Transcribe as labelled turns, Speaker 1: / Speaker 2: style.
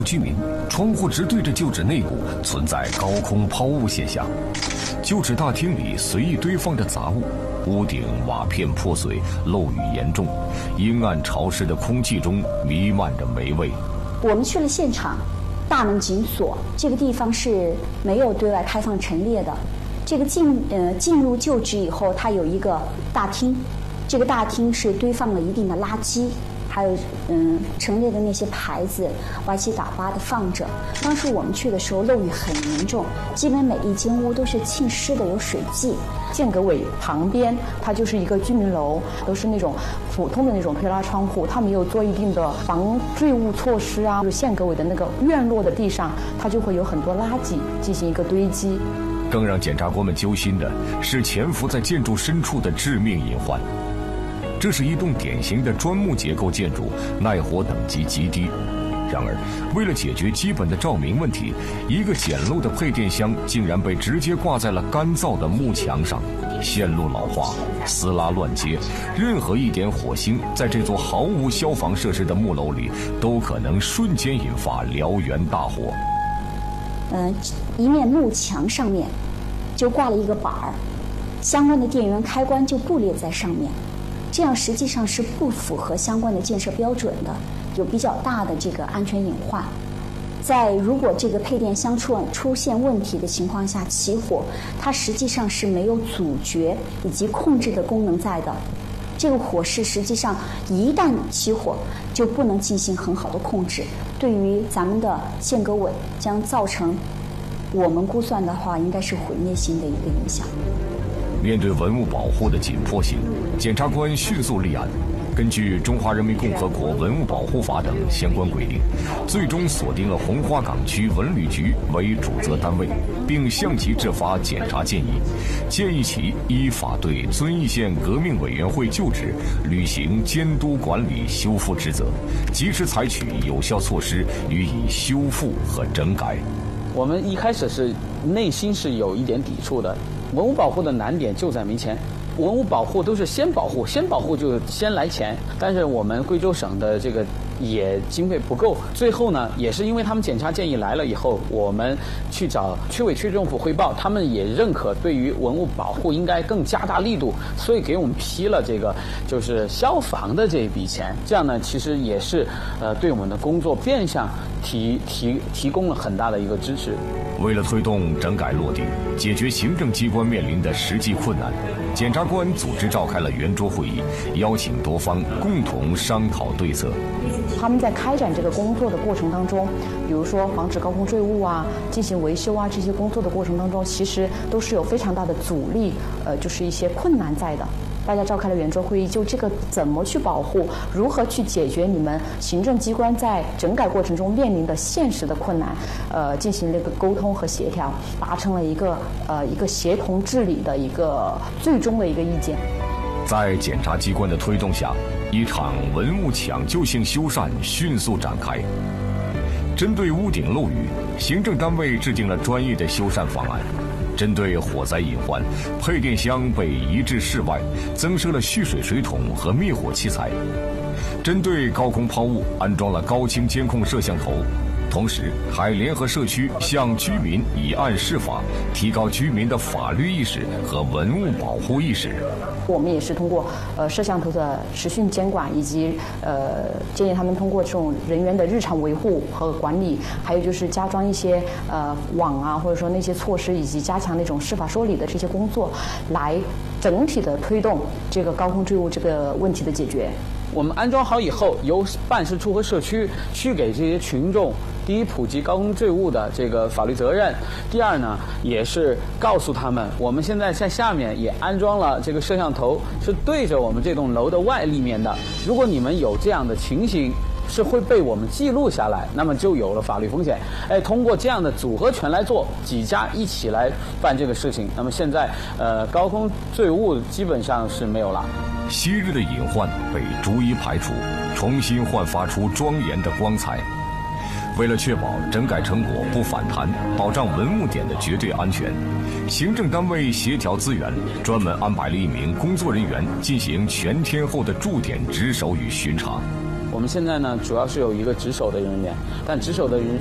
Speaker 1: 居民窗户直对着旧址内部存在高空抛物现象，旧址大厅里随意堆放着杂物，屋顶瓦片破碎，漏雨严重，阴暗潮湿的空气中弥漫着霉味。
Speaker 2: 我们去了现场，大门紧锁，这个地方是没有对外开放陈列的。这个进入旧址以后，它有一个大厅，这个大厅是堆放了一定的垃圾。还有陈列的那些牌子歪七打八的放着。当时我们去的时候漏雨很严重，基本每一间屋都是浸湿的，有水迹。
Speaker 3: 间隔尾旁边它就是一个居民楼，都是那种普通的那种推拉窗户，它没有做一定的防坠物措施啊。就是间隔尾的那个院落的地上，它就会有很多垃圾进行一个堆积。
Speaker 1: 更让检察官们揪心的是潜伏在建筑深处的致命隐患。这是一栋典型的砖木结构建筑，耐火等级极低。然而，为了解决基本的照明问题，一个简陋的配电箱竟然被直接挂在了干燥的木墙上，线路老化，撕拉乱接，任何一点火星在这座毫无消防设施的木楼里，都可能瞬间引发燎原大火。
Speaker 2: 一面木墙上面就挂了一个板儿，相关的电源开关就布列在上面。这样实际上是不符合相关的建设标准的，有比较大的这个安全隐患。如果这个配电箱出现问题的情况下起火，它实际上是没有阻绝以及控制的功能在的。这个火势实际上一旦起火，就不能进行很好的控制，对于咱们的间隔尾将造成我们估算的话，应该是毁灭性的一个影响。
Speaker 1: 面对文物保护的紧迫性，检察官迅速立案。根据《中华人民共和国文物保护法》等相关规定，最终锁定了红花岗区文旅局为主责单位，并向其制发检察建议，建议其依法对遵义县革命委员会旧址履行监督管理修复职责，及时采取有效措施予以修复和整改。
Speaker 4: 我们一开始是内心是有一点抵触的，文物保护的难点就在没钱。文物保护都是先保护就先来钱，但是我们贵州省的这个也经费不够，最后呢也是因为他们检察建议来了以后，我们去找区委区政府汇报，他们也认可对于文物保护应该更加大力度，所以给我们批了这个就是消防的这一笔钱，这样呢其实也是对我们的工作变相提供了很大的一个支持。
Speaker 1: 为了推动整改落地，解决行政机关面临的实际困难，检察官组织召开了圆桌会议，邀请多方共同商讨对策。
Speaker 3: 他们在开展这个工作的过程当中，比如说防止高空坠物啊、进行维修啊这些工作的过程当中，其实都是有非常大的阻力，就是一些困难在的。大家召开了圆桌会议，就这个怎么去保护，如何去解决你们行政机关在整改过程中面临的现实的困难，进行了一个沟通和协调，达成了一个协同治理的一个最终的一个意见。
Speaker 1: 在检察机关的推动下，一场文物抢救性修缮迅速展开。针对屋顶漏雨，行政单位制定了专业的修缮方案。针对火灾隐患，配电箱被移至室外，增设了蓄水水桶和灭火器材。针对高空抛物，安装了高清监控摄像头，同时还联合社区向居民以案释法，提高居民的法律意识和文物保护意识。
Speaker 3: 我们也是通过摄像头的实训监管，以及建议他们通过这种人员的日常维护和管理，还有就是加装一些网啊，或者说那些措施，以及加强那种释法说理的这些工作，来整体的推动这个高空坠物这个问题的解决。
Speaker 4: 我们安装好以后，由办事处和社区去给这些群众，第一普及高空坠物的这个法律责任，第二呢，也是告诉他们，我们现在在下面也安装了这个摄像头，是对着我们这栋楼的外立面的。如果你们有这样的情形，是会被我们记录下来，那么就有了法律风险。通过这样的组合拳来做，几家一起来办这个事情，那么现在高空坠物基本上是没有了。
Speaker 1: 昔日的隐患被逐一排除，重新焕发出庄严的光彩。为了确保整改成果不反弹，保障文物点的绝对安全，行政单位协调资源，专门安排了一名工作人员进行全天候的驻点值守与巡查。
Speaker 4: 我们现在呢主要是有一个值守的人员，但值守的人